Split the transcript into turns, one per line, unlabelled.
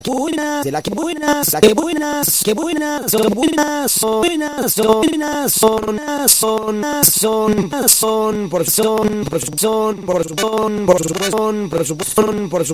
buenas, de la que buenas, la que buenas, que buenas, son buenas, son buenas, son buenas, son, por su